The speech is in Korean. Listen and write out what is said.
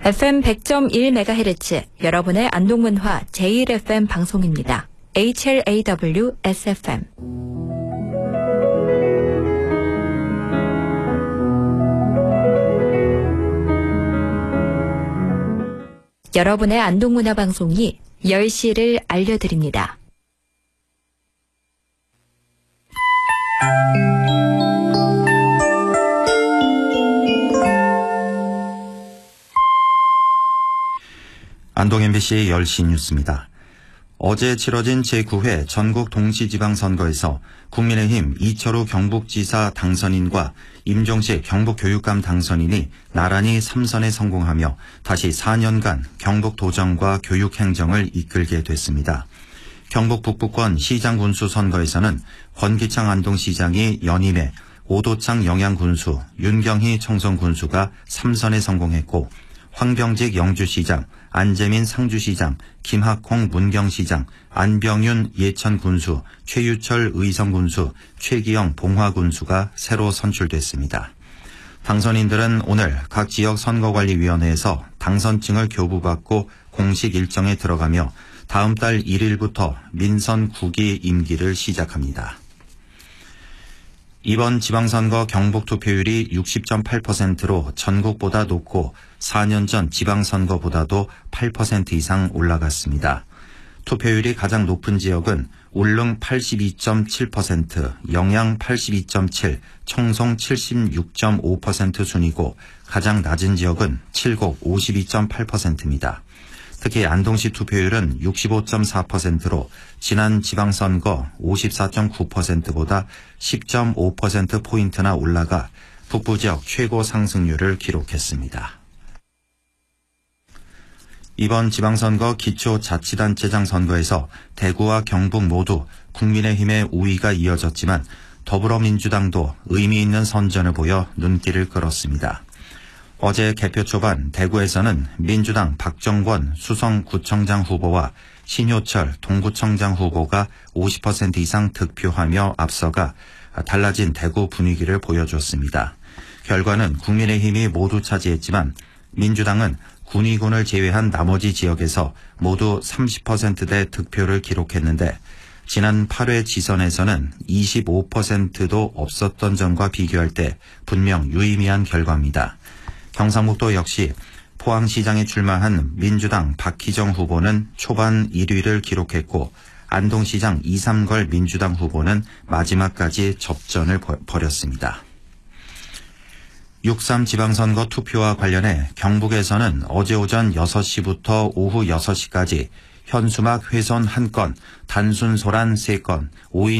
FM 100.1MHz 여러분의 안동문화 제1FM 방송입니다. HLAW SFM. 여러분의 안동문화 방송이 10시를 알려드립니다. 안동 MBC 10시 뉴스입니다. 어제 치러진 제9회 전국 동시지방선거에서 국민의힘 이철우 경북지사 당선인과 임종식 경북교육감 당선인이 나란히 3선에 성공하며 다시 4년간 경북도정과 교육행정을 이끌게 됐습니다. 경북 북부권 시장군수 선거에서는 권기창 안동시장이 연임해 오도창 영양군수, 윤경희 청송군수가 3선에 성공했고 황병직 영주시장, 안재민 상주시장, 김학홍 문경시장, 안병윤 예천군수, 최유철 의성군수, 최기영 봉화군수가 새로 선출됐습니다. 당선인들은 오늘 각 지역 선거관리위원회에서 당선증을 교부받고 공식 일정에 들어가며 다음 달 1일부터 민선 9기 임기를 시작합니다. 이번 지방선거 경북 투표율이 60.8%로 전국보다 높고 4년 전 지방선거보다도 8% 이상 올라갔습니다. 투표율이 가장 높은 지역은 울릉 82.7%, 영양 82.7%, 청송 76.5% 순이고 가장 낮은 지역은 칠곡 52.8%입니다. 특히 안동시 투표율은 65.4%로 지난 지방선거 54.9%보다 10.5%포인트나 올라가 북부 지역 최고 상승률을 기록했습니다. 이번 지방선거 기초자치단체장 선거에서 대구와 경북 모두 국민의힘의 우위가 이어졌지만 더불어민주당도 의미 있는 선전을 보여 눈길을 끌었습니다. 어제 개표 초반 대구에서는 민주당 박정권 수성구청장 후보와 신효철 동구청장 후보가 50% 이상 득표하며 앞서가 달라진 대구 분위기를 보여줬습니다. 결과는 국민의힘이 모두 차지했지만 민주당은 군위군을 제외한 나머지 지역에서 모두 30%대 득표를 기록했는데 지난 8회 지선에서는 25%도 없었던 점과 비교할 때 분명 유의미한 결과입니다. 경상북도 역시 포항시장에 출마한 민주당 박희정 후보는 초반 1위를 기록했고 안동시장 이삼걸 민주당 후보는 마지막까지 접전을 벌였습니다. 6.3 지방선거 투표와 관련해 경북에서는 어제 오전 6시부터 오후 6시까지 현수막 훼손 1건, 단순 소란 3건, 5인